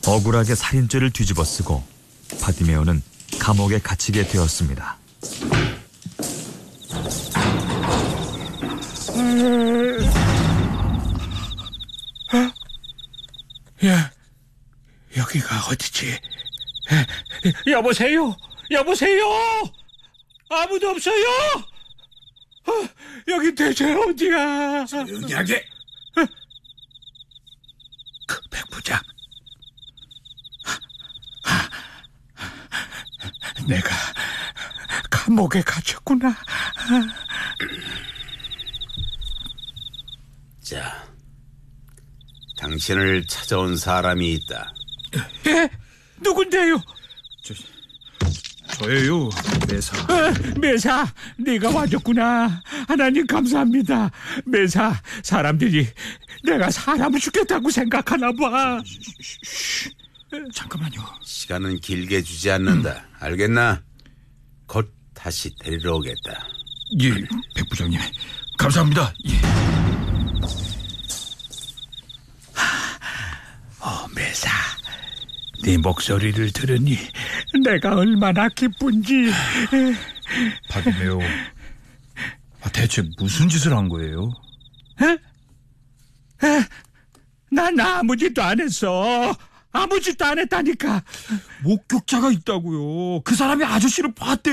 억울하게 살인죄를 뒤집어쓰고 바티메오는 감옥에 갇히게 되었습니다. 여기가 어디지? 여보세요? 여보세요? 아무도 없어요? 여기 대체 어디야? 조용히 하게. 그 백부장. 내가 감옥에 갇혔구나. 자, 당신을 찾아온 사람이 있다. 예? 누군데요? 저예요, 매사. 매사, 네가 와줬구나. 하나님 감사합니다. 매사, 사람들이 내가 사람을 죽였다고 생각하나 봐. 잠깐만요. 시간은 길게 주지 않는다. 알겠나? 곧 다시 데리러 오겠다. 예, 백부장님. 감사합니다. 예. 매사, 네 목소리를 들으니 내가 얼마나 기쁜지. 바티메오, 대체 무슨 짓을 한 거예요? 난 아무 짓도 안 했어. 아무 짓도 안 했다니까. 목격자가 있다고요. 그 사람이 아저씨를 봤대.